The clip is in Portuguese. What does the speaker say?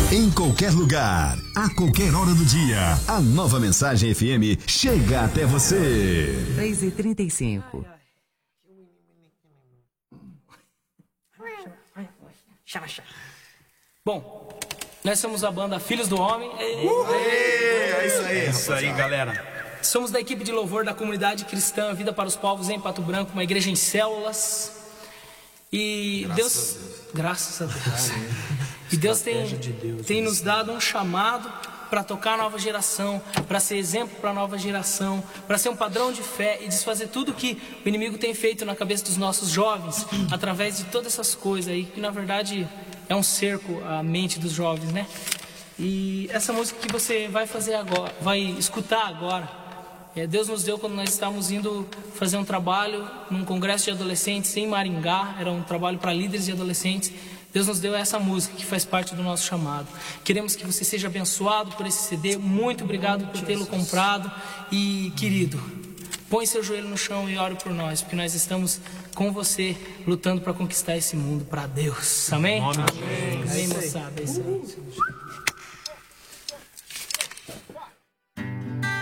Em qualquer lugar, a qualquer hora do dia, a Nova Mensagem FM chega até você. 3h35. Bom, nós somos a banda Filhos do Homem. É isso aí, galera. Somos da equipe de louvor da comunidade cristã Vida para os Povos em Pato Branco, uma igreja em células. E graças a Deus. E Deus tem nos dado um chamado para tocar a nova geração, para ser exemplo para a nova geração, para ser um padrão de fé e desfazer tudo que o inimigo tem feito na cabeça dos nossos jovens, através de todas essas coisas aí, que na verdade é um cerco à mente dos jovens, né? E essa música que você vai fazer agora, vai escutar agora, Deus nos deu quando nós estávamos indo fazer um trabalho num congresso de adolescentes em Maringá. Era um trabalho para líderes de adolescentes. Deus nos deu essa música que faz parte do nosso chamado. Queremos que você seja abençoado por esse CD. Muito obrigado por tê-lo comprado. E querido, põe seu joelho no chão e ore por nós, porque nós estamos com você lutando para conquistar esse mundo para Deus. Amém? Amém, moçada. É isso aí.